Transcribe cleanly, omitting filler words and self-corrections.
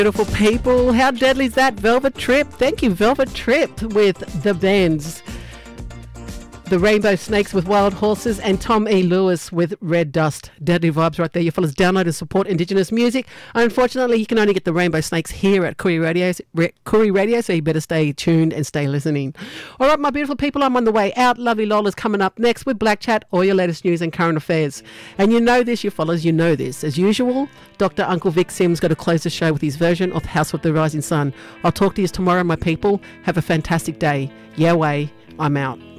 Beautiful people. How deadly is that? Velvet Trip. Thank you, Velvet Trip, with the bands The Rainbow Snakes with Wild Horses and Tom E. Lewis with Red Dust. Deadly vibes right there. You fellas download and support Indigenous music. Unfortunately, you can only get the Rainbow Snakes here at Koori Radio, so you better stay tuned and stay listening. All right, my beautiful people, I'm on the way out. Lovely Lola's coming up next with Black Chat, all your latest news and current affairs. And you know this, you fellas, you know this. As usual, Dr. Uncle Vic Sims got to close the show with his version of House of the Rising Sun. I'll talk to you tomorrow, my people. Have a fantastic day. Yeah, way. I'm out.